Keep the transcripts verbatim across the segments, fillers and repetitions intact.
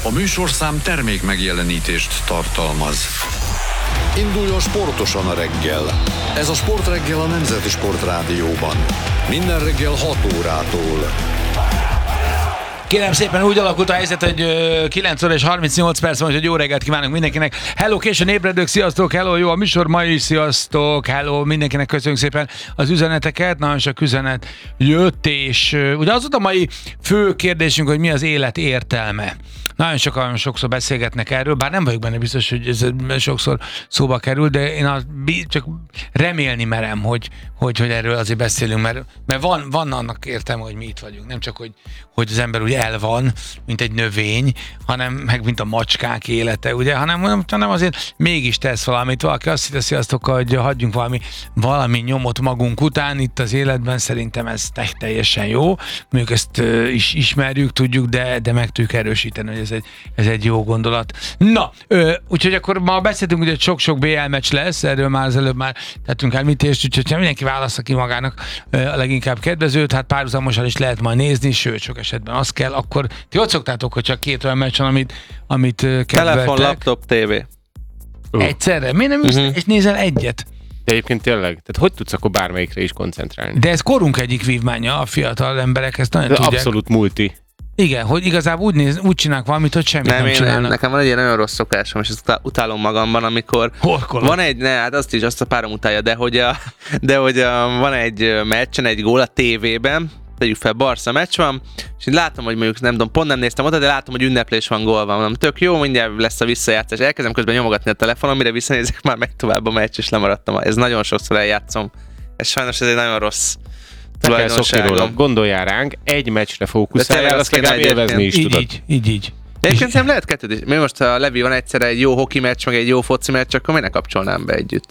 A műsorszám termék megjelenítést tartalmaz. Induljon sportosan a reggel. Ez a Sportreggel a Nemzeti Sportrádióban. Minden reggel hat órától. Kérem szépen, úgy alakult a helyzet, hogy kilenc óra és harmincnyolc perc van, hogy jó reggelt kívánunk mindenkinek. Hello, későn ébredők, sziasztok, hello, jó a műsor ma is, sziasztok, hello, mindenkinek köszönjük szépen az üzeneteket, nagyon sok üzenet jött, és ugye az volt a mai fő kérdésünk, hogy mi az élet értelme. Nagyon sokan sokszor beszélgetnek erről, bár nem vagyok benne biztos, hogy ez sokszor szóba kerül, de én az, csak remélni merem, hogy, hogy, hogy erről azért beszélünk, mert, mert van, van annak értelme, hogy mi itt vagyunk. Nem csak, hogy, hogy az ember ugye el van, mint egy növény, hanem meg mint a macskák élete, ugye, hanem, hanem azért mégis tesz valamit. Valaki azt hiszi, sziasztok, hogy hagyjunk valami, valami nyomot magunk után itt az életben, szerintem ez teljesen jó. Mondjuk ezt is ismerjük, tudjuk, de, de meg tudjuk erősíteni, hogy ez egy, ez egy jó gondolat. Na, ö, úgyhogy akkor ma beszéltünk, hogy sok-sok bé el meccs lesz, erről már az előbb már tettünk említést, úgyhogy mindenki válassza ki magának a leginkább kedvezőt, hát párhuzamosan is lehet majd nézni, sőt, sok esetben az kell, akkor ti ott szoktátok, hogy csak két olyan meccs van, amit, amit kedveltek. Telefon, laptop, tévé. Uh. Egyszerre? Miért nem uh-huh. és nézel egyet? De egyébként tényleg, tehát hogy tudsz akkor bármelyikre is koncentrálni? De ez korunk egyik vívmánya, a fiatal emberek ezt nagyon de tudják. Abszolút multi. Igen, hogy igazából úgy, néz, úgy csinálnak valamit, hogy semmit nem, nem csinálnak. Én, nekem van egy ilyen nagyon rossz szokásom, és ezt utálom magamban, amikor Horkolod. Van egy, ne, hát azt is, azt a párom utálja, de hogy, a, de hogy a, van egy meccsen, egy gól a tévében, tegyük fel, Barca meccs van, és én látom, hogy mondjuk, nem tudom, pont nem néztem oda, de látom, hogy ünneplés van, gól van. Mondom, tök jó, mindjárt lesz a visszajátszás. Elkezdem közben nyomogatni a telefonon, mire visszanézek, már megy tovább a meccs, és lemaradtam. Ez nagyon sokszor eljátszom. Ez sajnos ez egy nagyon rossz tulajdonságom. Gondoljál ránk, egy meccsre fókuszáljál, azt legalább élvezni is így, tudod. Így, így, így. Egyébként szerintem lehet kettőt is. Mi most, ha Levi van egyszerre egy jó hoki meccs, meg egy jó foci meccs, akkor miért ne kapcsolnám be együtt?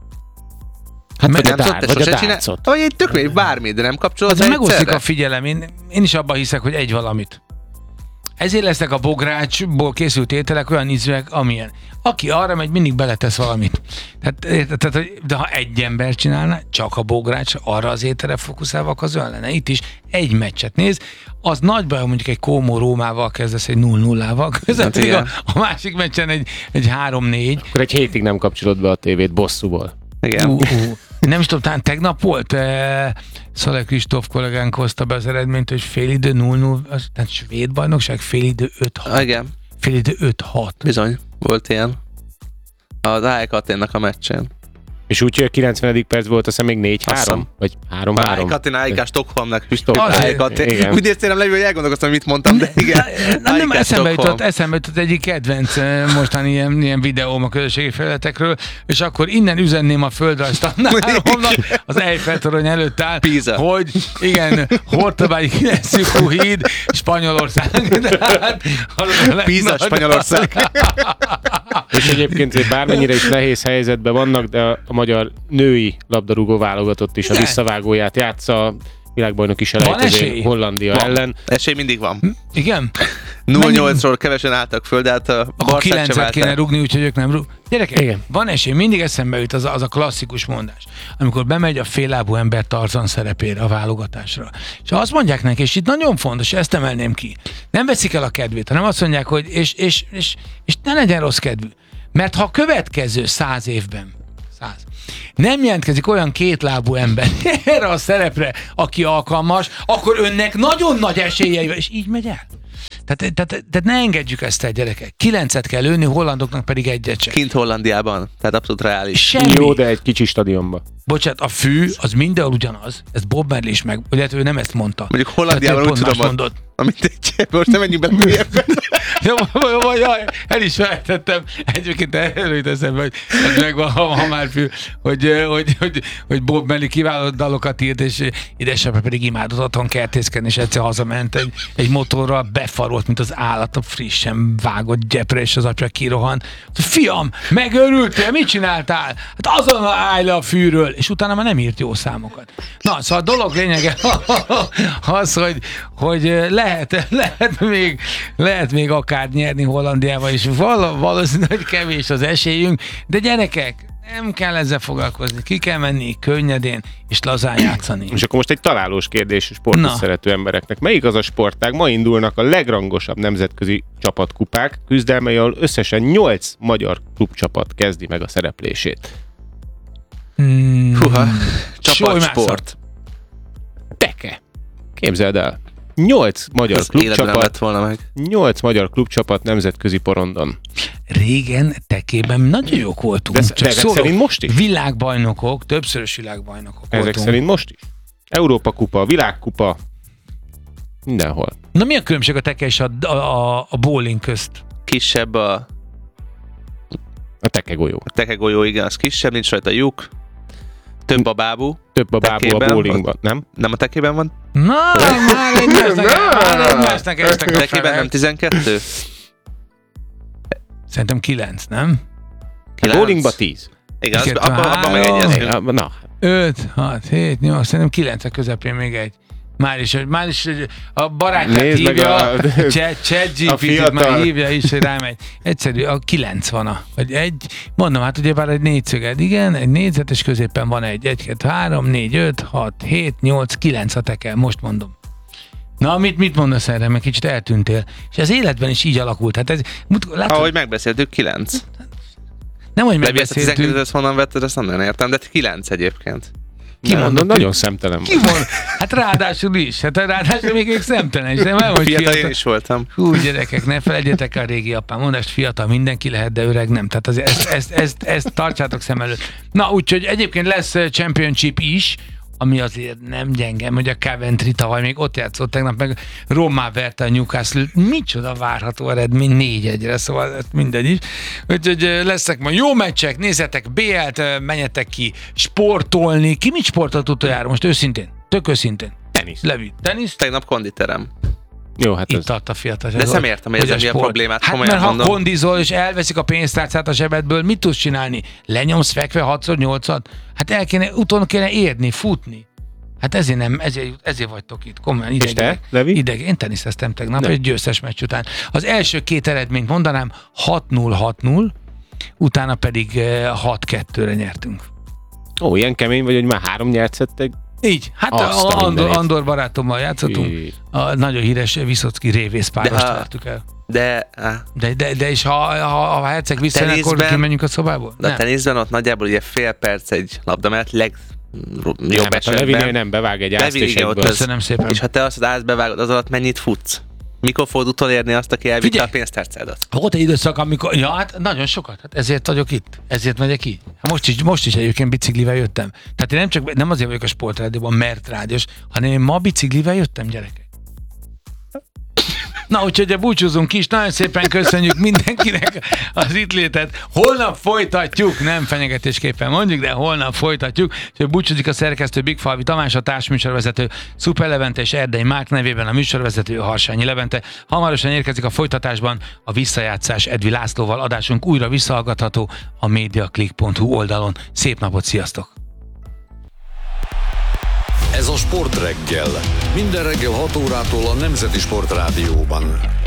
Hát vagy a, dár, dár, vagy a dárcot. Vagy egy tök még bármi, de nem kapcsolod be egyszerre. Megosztik a figyelem. Én, én is abban hiszek, hogy egy valamit. Ezért lesznek a bográcsból készült ételek olyan ízűek, amilyen. Aki arra megy, mindig beletesz valamit. Tehát, tehát, de ha egy ember csinálna, csak a bogrács arra az ételre fókuszálva, akkor az olyan lenne. Itt is egy meccset néz, az nagy baj, mondjuk egy Como Rómával kezdesz egy nulla nullával, között a, a másik meccsen egy, egy három négy. Akkor egy hétig nem kapcsolod be a tévét bosszúból. Igen. Uh, uh. Nem is tudom, talán tegnap volt, eh, Szalai Kristóf kollégánk hozta be az eredményt, hogy félidő nulla nulla, tehát svéd bajnokság, félidő öt hat. Igen. Félidő öt hat. Bizony, volt ilyen. Az á e Katénnak a meccsén. És úgy, hogy a kilencvenedik perc volt, azt hiszem még négy három? Vagy három három? á e Katén, á e ká Stockholmnak. á é ká Úgy néztél, nem Levi, hogy elgondolkoztam, mit mondtam, de igen. Nem, nem eszembe jutott, eszembe jutott egyik kedvenc mostani ilyen, ilyen videóm a közösségi felületekről, és akkor innen üzenném a földrajztanáromnak, az Eiffel-torony előtt áll, Pisa. Hogy igen, Hortobágyi kilencszögű híd, Spanyolország. Pisa, Spanyolország. És egyébként bármennyire is nehéz helyzetben vannak, de a magyar női labdarúgó válogatott is a visszavágóját játsza, világbajnoki selejtezőn Hollandia van. ellen. Esély mindig van. Igen? nulla nyolcról kevesen álltak föl, de hát a akkor kilencet kéne rúgni, úgyhogy ők nem rúg. Gyerekek, igen. Van esély, mindig eszembe jut az, az a klasszikus mondás, amikor bemegy a féllábú ember Tarzan szerepére a válogatásra. És azt mondják neki, és itt nagyon fontos, ezt emelném ki, nem veszik el a kedvét, hanem azt mondják, hogy és, és, és, és ne legyen rossz kedvű. Mert ha a következő száz évben száz, nem jelentkezik olyan kétlábú ember erre a szerepre, aki alkalmas, akkor önnek nagyon nagy esélyei van, és így megy el. Tehát, tehát, tehát ne engedjük ezt el, gyerekek. Kilencet kell lőni, hollandoknak pedig egyet sem. Kint Hollandiában, tehát abszolút reális. Semmi. Jó, de egy kicsi stadionba. Bocsánat, a fű az mindenhol ugyanaz. Ez Bob Marley is meg, illetve ő nem ezt mondta. Mondjuk Hollandiában úgy tudom, mondott. Amit egy, most nem menjünk bele mélyebben. Jó, jó, jó, el is felejtettem. Egyébként erről eszembe, hogy megvan, ha, ha már fű, hogy, hogy, hogy, hogy Bob Marley kiváló dalokat írt, és édesapja pedig imádott otthon kertészkedni, és egyszer hazament egy, egy motorral, befarolt, mint az állat, a frissen vágott gyepre, és az apja kirohan. Fiam, megörültél, mit csináltál? Hát azonnal állj le a fűről, és utána már nem írt jó számokat. Na, szóval a dolog lényege az, hogy, hogy lehet, lehet, még, lehet még akár nyerni Hollandiában is. Val- valószínű, hogy kevés az esélyünk, de gyerekek, Nem kell ezzel foglalkozni, ki kell menni könnyedén és lazán játszani. És akkor most egy találós kérdés sportot Na. szerető embereknek. Melyik az a sportág? Ma indulnak a legrangosabb nemzetközi csapatkupák, küzdelmei, ahol összesen nyolc magyar klubcsapat kezdi meg a szereplését. Hmm. Huha, Solymászat. csapatsport. Teke! Képzeld el. Nyolc magyar Ez életben nem klubcsapat, lett volna meg. nyolc magyar klubcsapat nemzetközi porondon. Régen tekében nagyon jók voltunk. De, Csak de ezek szólok, szerint most is? világbajnokok, többszörös világbajnokok Ezek voltunk. szerint most is. Európa kupa, világkupa, mindenhol. Na mi a különbség a teke és a, a, a bowling közt? Kisebb a, A tekegolyó. a tekegolyó, igen, az kisebb, nincs rajta lyuk. Több a bábú. Több a bábú a Tekében? bowlingban, nem? Nem a tekében van? Na, már egymásnak, már egymásnak estek a Tekében nem felek. tizenkettő? Szerintem kilenc, nem? A Kilenc? bowlingban tíz. Igen, az, Kettő, abban abba három. megegyezünk. Na, öt, hat, hét, nyolc, szerintem kilenc a közepén még egy. Már is, már is a barátját Nézd meg hívja, a- ChatGPT-t a fiatal. már hívja is, hogy rámegy. Egyszerű, a kilenc van a, vagy egy, mondom, hát ugye bár egy négyszöged, igen, egy négyzet, és középen van egy, egy, két, három, négy, öt, hat, hét, nyolc, kilenc a tekel, most mondom. Na, mit, mit mondasz erre, mert kicsit eltűntél. És az életben is így alakult. Hát ez, látod, Ahogy megbeszéltük, kilenc. nem, hogy De ezt a megbeszéltük. tizenkettőt ezt honnan vetted, ezt nem nagyon értem, de kilenc egyébként. Ki mondott? Nagyon szemtelen Ki volt. mond? Hát ráadásul is. Hát ráadásul még ők szemtelen is. Nem, nem, hogy Fiatal én fiatal. is voltam. Hú, gyerekek, ne felejtjetek el a régi apám mondást, fiatal mindenki lehet, de öreg nem. Tehát azért ezt, ezt, ezt, ezt tartsátok szem előtt. Na, úgyhogy egyébként lesz uh, Championship is, ami azért nem gyenge, hogy a Coventry tavaly még ott játszott tegnap, meg Rommá verte a Newcastle. Micsoda várható eredmény, négy egyre, szóval mindegy is. Úgyhogy uh, lesznek ma jó meccsek, nézzetek bé el-t, uh, menjetek ki sportolni. Ki mit sportolt utoljára most őszintén? Tök őszintén. Tenisz. Levi, tenisz? Tegnap konditerem. Jó, hát Itt ez... tart a fiatal. De ezt nem értem, hogy ezzel mi a sport. problémát, Hát komolyan mert ha mondom. kondizol és elveszik a pénztárcát a zsebedből, mit tudsz csinálni? Lenyomsz fekve hatszor nyolcat? Hát el kéne, utána kéne érni, futni. Hát ezért nem, ezért, ezért vagytok itt. Komolyan És te, idegek. Levi? Ideg, én teniszeztem tegnap, Nem. egy győztes meccs után. Az első két eredményt mondanám, hat null hat null, utána pedig eh, hat kettőre nyertünk. Ó, ilyen kemény vagy, hogy már három nyertszettek. Így, hát Azt a a Andor, mindenit. Andor barátommal játszottunk, Í- a nagyon híres Viszocki révészpárost De ha- vertük el. De, á, De, de, de és ha, ha, ha a herceg visszajön, akkor Teniszben- kimenjünk a szobából? de a Nem. teniszben ott nagyjából ugye fél perc egy labda mellett leg jobb Nem, hát a Levinél esetben. nem bevág egy ászt Levi, és igen, ott egyből. az- Köszönöm szépen. És ha te azt az ászt bevágod, az alatt mennyit futsz? Mikor fogod utolérni azt, aki elvitte Figyelj! a pénztárcádat? Volt egy időszak, amikor, ja, hát nagyon sokat, hát ezért vagyok itt, ezért megyek ki. Hát most is, most is egyébként biciklivel jöttem. Tehát én nem csak, nem azért vagyok a sportrádióban, mert rádiós, hanem én ma biciklivel jöttem, gyerekek. Na, úgyhogy búcsúzunk is, nagyon szépen köszönjük mindenkinek az itt létet. Holnap folytatjuk, nem fenyegetésképpen mondjuk, de holnap folytatjuk. És búcsúzik a szerkesztő Bigfalvi Tamás, a társműsorvezető Szuper Levente és Erdei Márk nevében a műsorvezető Harsányi Levente. Hamarosan érkezik a folytatásban a visszajátszás Edvi Lászlóval. Adásunk újra visszahallgatható a mediaclick pont hu oldalon. Szép napot, sziasztok! Ez a Sportreggel. Minden reggel hat órától a Nemzeti Sportrádióban.